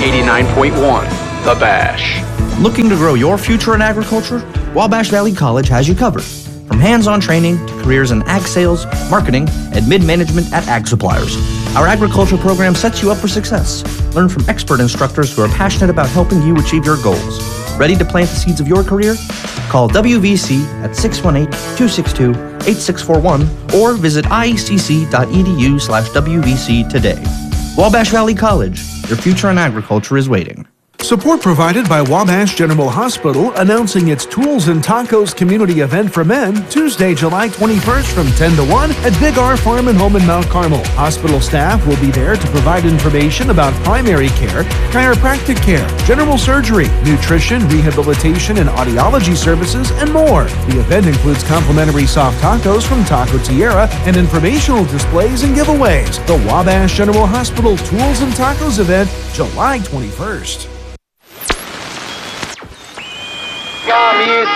89.1 The Bash. Looking to grow your future in agriculture? Wabash Valley College has you covered. From hands-on training to careers in ag sales, marketing, and mid-management at ag suppliers, our agriculture program sets you up for success. Learn from expert instructors who are passionate about helping you achieve your goals. Ready to plant the seeds of your career? Call WVC at 618-262-8641 or visit iecc.edu/WVC today. Wabash Valley College, your future in agriculture is waiting. Support provided by Wabash General Hospital, announcing its Tools and Tacos community event for men, Tuesday, July 21st from 10 to 1 at Big R Farm and Home in Mount Carmel. Hospital staff will be there to provide information about primary care, chiropractic care, general surgery, nutrition, rehabilitation, and audiology services, and more. The event includes complimentary soft tacos from Taco Tierra and informational displays and giveaways. The Wabash General Hospital Tools and Tacos event, July 21st.